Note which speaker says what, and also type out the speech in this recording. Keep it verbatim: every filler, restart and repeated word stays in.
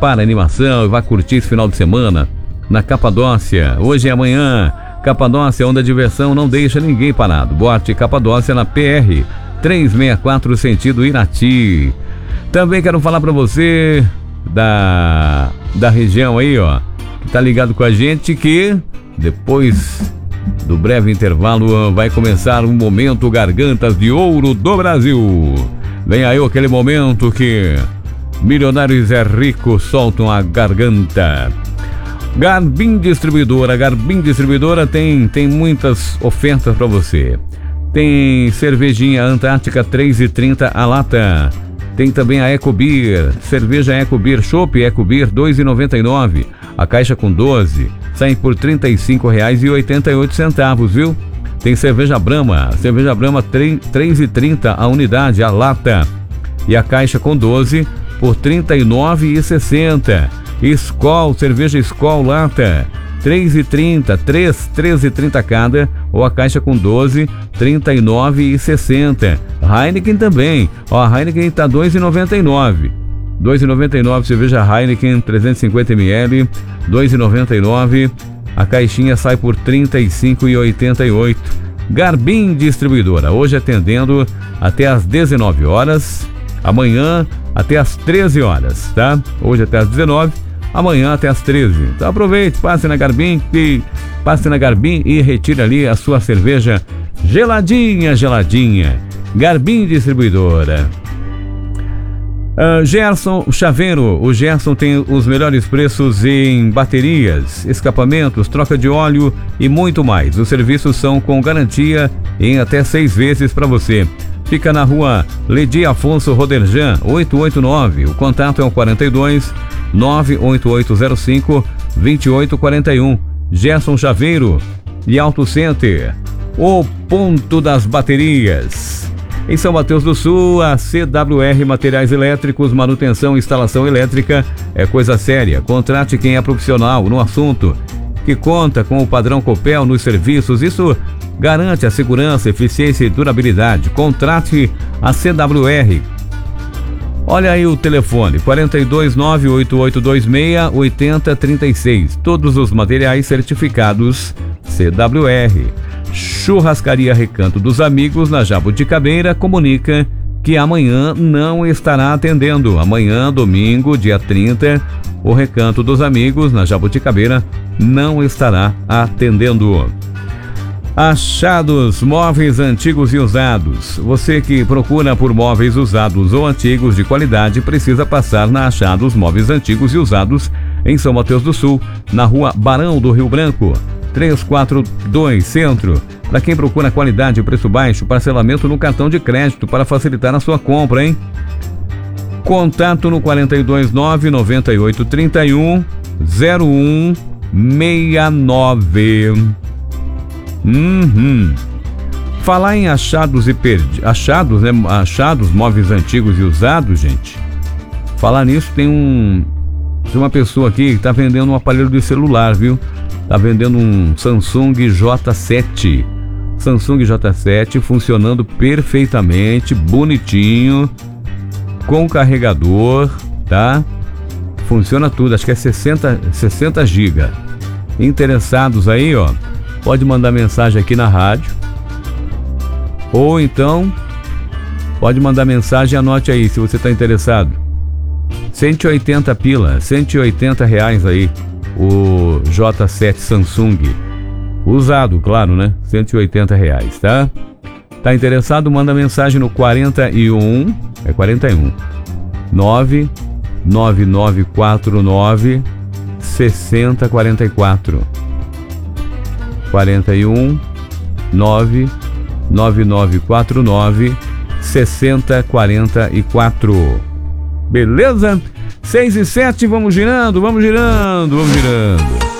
Speaker 1: prepara a animação e vai curtir esse final de semana na Capadócia. Hoje e amanhã, Capadócia, onde a diversão não deixa ninguém parado. Boate Capadócia na P R trezentos e sessenta e quatro, sentido Irati. Também quero falar para você da, da região aí, ó, que tá ligado com a gente, que depois do breve intervalo vai começar um momento Gargantas de Ouro do Brasil. Vem aí aquele momento que milionários é rico soltam a garganta. Garbim Distribuidora. Garbim Distribuidora tem, tem muitas ofertas para você. Tem cervejinha Antártica três reais e trinta centavos a lata. Tem também a Ecobir, cerveja Ecobir Chopp Ecobir dois reais e noventa e nove centavos. A caixa com doze sai por trinta e cinco reais e oitenta e oito centavos, viu? Tem cerveja Brahma, cerveja Brahma três reais e trinta centavos a unidade, a lata. E a caixa com doze por trinta e nove reais e sessenta centavos. Skol, cerveja Skol lata, três reais e trinta centavos, três, três reais e trinta centavos cada, ou a caixa com doze, trinta e nove reais e sessenta centavos. Heineken também, ó, a Heineken está dois reais e noventa e nove centavos. dois reais e noventa e nove centavos, cerveja Heineken trezentos e cinquenta mililitros, dois reais e noventa e nove centavos. A caixinha sai por trinta e cinco reais e oitenta e oito centavos. Garbim Distribuidora, hoje atendendo até às dezenove horas, amanhã até às treze horas, tá? Hoje até às dezenove, amanhã até às treze. Então aproveite, passe na Garbim e passe na Garbim e retire ali a sua cerveja geladinha, geladinha. Garbim Distribuidora. Uh, Gerson Chaveiro, o Gerson tem os melhores preços em baterias, escapamentos, troca de óleo e muito mais. Os serviços são com garantia em até seis vezes para você. Fica na rua Ledi Afonso Roderjan, oitocentos e oitenta e nove. O contato é o quarenta e dois, nove oito oito zero cinco, dois oito quatro um. Gerson Chaveiro e Auto Center, o ponto das baterias. Em São Mateus do Sul, a C W R Materiais Elétricos, manutenção e instalação elétrica é coisa séria. Contrate quem é profissional no assunto, que conta com o padrão Copel nos serviços. Isso garante a segurança, eficiência e durabilidade. Contrate a C W R. Olha aí o telefone, quarenta e dois, nove oito oito dois seis, oito zero três seis. Todos os materiais certificados C W R. Churrascaria Recanto dos Amigos, na Jabuticabeira, comunica que amanhã não estará atendendo. Amanhã, domingo, dia trinta, o Recanto dos Amigos, na Jabuticabeira, não estará atendendo. Achados, móveis antigos e usados. Você que procura por móveis usados ou antigos de qualidade, precisa passar na Achados Móveis Antigos e Usados, em São Mateus do Sul, na rua Barão do Rio Branco, trezentos e quarenta e dois, Centro. Para quem procura qualidade e preço baixo, parcelamento no cartão de crédito para facilitar a sua compra, hein? Contato no quarenta e dois, nove noventa e oito, trinta e um, zero um seis nove. Uhum. Falar em achados e perdidos, achados, né? Achados, móveis antigos e usados, gente. Falar nisso, tem um tem uma pessoa aqui que está vendendo um aparelho de celular, viu? Tá vendendo um Samsung J sete. Samsung J sete funcionando perfeitamente, bonitinho, com carregador, tá? Funciona tudo, acho que é sessenta gigas. Interessados aí, ó, pode mandar mensagem aqui na rádio. Ou então, pode mandar mensagem, anote aí se você está interessado. cento e oitenta pila, cento e oitenta reais aí. O J sete Samsung usado, claro, né? cento e oitenta reais, tá? Tá interessado? Manda mensagem no quarenta e um, é quarenta e um, nove nove nove quatro nove, seis zero quatro quatro, quarenta e um, nove nove nove quatro nove, seis zero quatro quatro. Beleza? seis e sete, vamos girando, vamos girando, vamos girando.